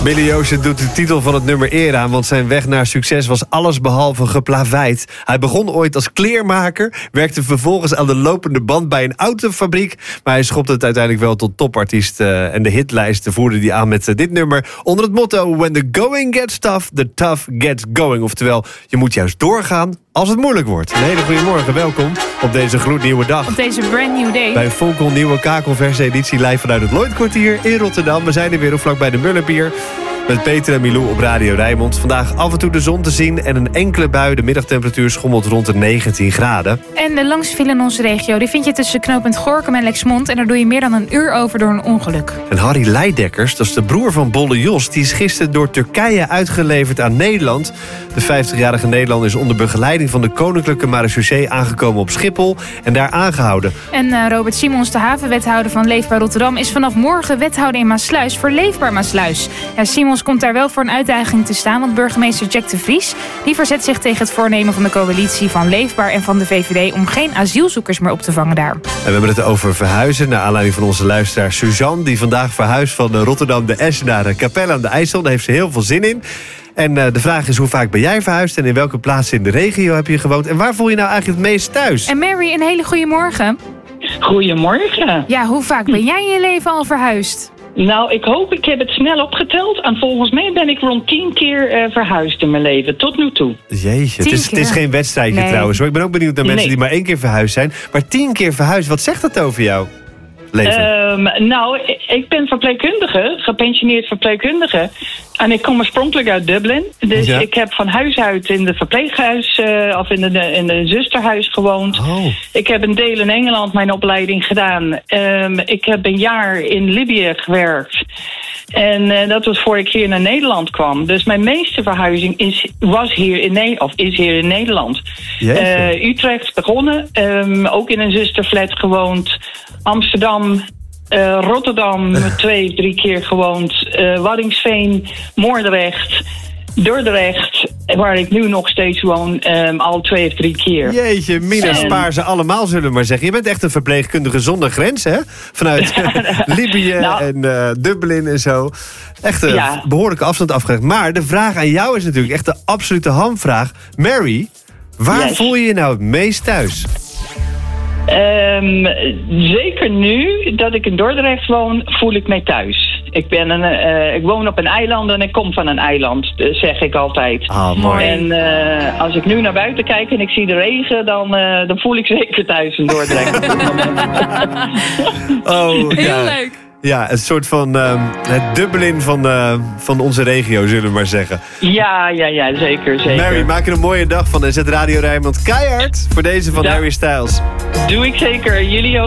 Billy Ocean doet de titel van het nummer eer aan, want zijn weg naar succes was allesbehalve geplaveid. Hij begon ooit als kleermaker, werkte vervolgens aan de lopende band bij een autofabriek, maar hij schopte het uiteindelijk wel tot topartiest en de hitlijsten voerde hij aan met dit nummer onder het motto When the going gets tough, the tough gets going. Oftewel, je moet juist doorgaan als het moeilijk wordt. Een hele goede morgen, welkom op deze gloednieuwe dag. Op deze brand new day. Bij Volkel nieuwe K-converse editie live vanuit het Lloydkwartier in Rotterdam. We zijn er weer vlak bij de Mullenbier. Met Peter en Milou op Radio Rijnmond. Vandaag af en toe de zon te zien en een enkele bui. De middagtemperatuur schommelt rond de 19 graden. En de langste file in onze regio die vind je tussen knooppunt Gorinchem en Lexmond. En daar doe je meer dan een uur over door een ongeluk. En Harry Leidekkers, dat is de broer van Bolle Jos, die is gisteren door Turkije uitgeleverd aan Nederland. De 50-jarige Nederlander is onder begeleiding van de Koninklijke Marechaussee aangekomen op Schiphol en daar aangehouden. En Robert Simons, de havenwethouder van Leefbaar Rotterdam, is vanaf morgen wethouder in Maassluis voor Leefbaar Maassluis. Ja, Simons komt daar wel voor een uitdaging te staan, want burgemeester Jack de Vries die verzet zich tegen het voornemen van de coalitie van Leefbaar en van de VVD om geen asielzoekers meer op te vangen daar. En we hebben het over verhuizen, naar aanleiding van onze luisteraar Suzanne, die vandaag verhuist van Rotterdam de Esch naar Capelle aan de IJssel. Daar heeft ze heel veel zin in. En de vraag is, hoe vaak ben jij verhuisd en in welke plaatsen in de regio heb je gewoond? En waar voel je nou eigenlijk het meest thuis? En Mary, een hele goede morgen. Goedemorgen. Ja, hoe vaak ben jij in je leven al verhuisd? Nou, ik heb het snel opgeteld. En volgens mij ben ik rond 10 keer verhuisd in mijn leven, tot nu toe. Jeetje, het is geen wedstrijdje trouwens hoor. Ik ben ook benieuwd naar mensen die maar 1 keer verhuisd zijn. Maar 10 keer verhuisd, wat zegt dat over jou? Nou, ik ben verpleegkundige, gepensioneerd verpleegkundige. En ik kom oorspronkelijk uit Dublin. Dus ik heb van huis uit in de verpleeghuis of in de zusterhuis gewoond. Oh. Ik heb een deel in Engeland mijn opleiding gedaan. Ik heb een jaar in Libië gewerkt. En dat was voor ik hier naar Nederland kwam. Dus mijn meeste verhuizing is hier in Nederland. Utrecht begonnen, ook in een zusterflat gewoond. Amsterdam, Rotterdam 2-3 keer gewoond. Waddinxveen, Moordrecht, Dordrecht, waar ik nu nog steeds woon, al 2 of 3 keer. Jeetje, Mina spaar ze allemaal, zullen we maar zeggen. Je bent echt een verpleegkundige zonder grens, hè? Vanuit Libië en Dublin en zo. Echt een behoorlijke afstand afgelegd. Maar de vraag aan jou is natuurlijk echt de absolute hamvraag. Mary, waar voel je je nou het meest thuis? Zeker nu dat ik in Dordrecht woon, voel ik mij thuis. Ik woon op een eiland en ik kom van een eiland, zeg ik altijd. Ah, mooi. En als ik nu naar buiten kijk en ik zie de regen, dan voel ik zeker thuis in Dordrecht. Heel leuk. Ja, een soort van het Dublin van onze regio, zullen we maar zeggen. Ja, zeker. Mary, maak er een mooie dag van en zet Radio Rijnmond keihard voor deze van Harry Styles. Doe ik zeker. Jullie ook.